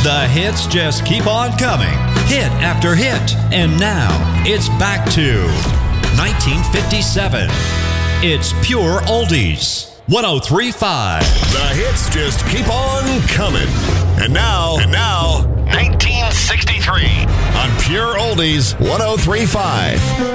The hits just keep on coming, hit after hit. And now, it's back to 1957. It's Pure Oldies. 103.5. The hits just keep on coming. And now, 1963 on Pure Oldies 103.5.